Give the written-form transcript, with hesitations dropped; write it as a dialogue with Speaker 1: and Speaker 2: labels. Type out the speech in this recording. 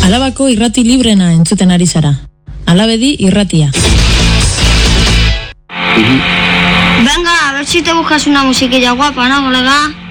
Speaker 1: Alabako irrati librena entzuten ari zara. Alabedi irratia.
Speaker 2: Venga, a ver si te buscas una musiquilla guapa, ¿no, colega?